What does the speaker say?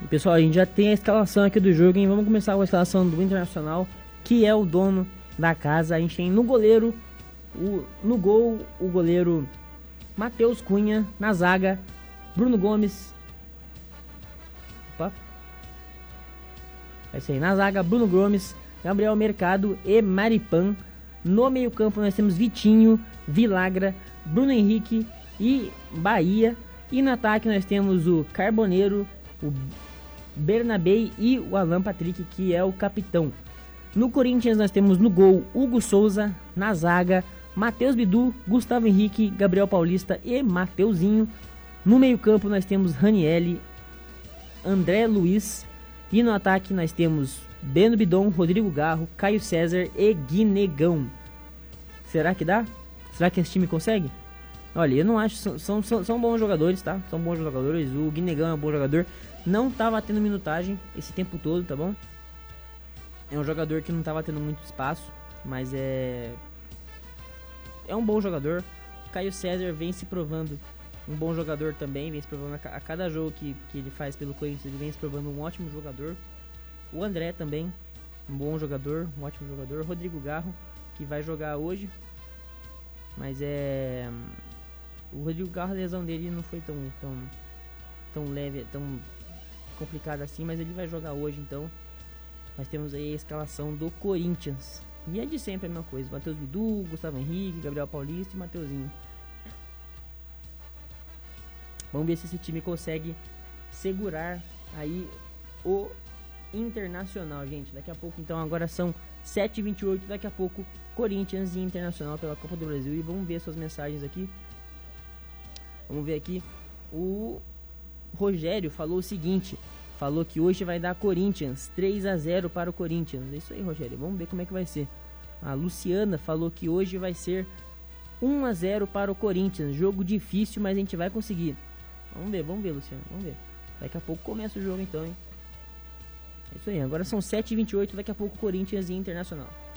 Pessoal, a gente já tem a escalação aqui do jogo, hein? Vamos começar com a escalação do Internacional, que é o dono da casa. A gente tem no goleiro, no gol, o goleiro Matheus Cunha. Na zaga, Bruno Gomes. Opa. É isso aí. Na zaga, Bruno Gomes, Gabriel Mercado e Maripan. No meio campo nós temos Vitinho, Vilagra, Bruno Henrique e Bahia. E no ataque nós temos o Carboneiro, o Bernabei e o Alan Patrick, que é o capitão. No Corinthians nós temos no gol Hugo Souza, na zaga Matheus Bidu, Gustavo Henrique, Gabriel Paulista e Mateuzinho. No meio campo nós temos Ranielli, André Luiz. E no ataque nós temos Beno Bidon, Rodrigo Garro, Caio César e Guinegão. Será que dá? Será que esse time consegue? Olha, eu não acho, são bons jogadores, tá? São bons jogadores, o Guinegão é um bom jogador. Não tava tendo minutagem esse tempo todo, tá bom? É um jogador que não tava tendo muito espaço, mas é um bom jogador. Caio César vem se provando um bom jogador também, vem se provando a cada jogo que ele faz pelo Corinthians, ele vem se provando um ótimo jogador. O André também, um bom jogador, um ótimo jogador. Rodrigo Garro, que vai jogar hoje, mas o Rodrigo Garro, a lesão dele não foi tão leve, tão complicada assim, mas ele vai jogar hoje. Então nós temos aí a escalação do Corinthians, e é de sempre a mesma coisa: Matheus Bidu, Gustavo Henrique, Gabriel Paulista e Mateuzinho. Vamos ver se esse time consegue segurar aí o Internacional, gente. Daqui a pouco, então, agora são 7h28, daqui a pouco Corinthians e Internacional pela Copa do Brasil. E vamos ver suas mensagens aqui. Vamos ver aqui. O Rogério falou o seguinte: falou que hoje vai dar Corinthians, 3-0 para o Corinthians. É isso aí, Rogério, vamos ver como é que vai ser. A Luciana falou que hoje vai ser 1-0 para o Corinthians. Jogo difícil, mas a gente vai conseguir. Vamos ver, Luciano, vamos ver. Daqui a pouco começa o jogo então, hein? É isso aí, agora são 7h28, daqui a pouco Corinthians e Internacional.